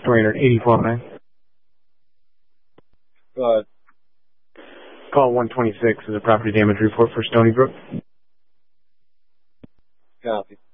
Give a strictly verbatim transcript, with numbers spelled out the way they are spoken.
three eighty-four, man. Go ahead. Call one twenty-six is a property damage report for Stony Brook. Copy.